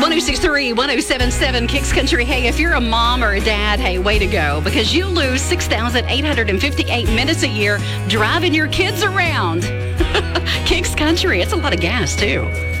1063, 1077 Kicks Country. Hey, if you're a mom or a dad, hey, way to go, because you lose 6,858 minutes a year driving your kids around. Kicks Country, it's a lot of gas, too.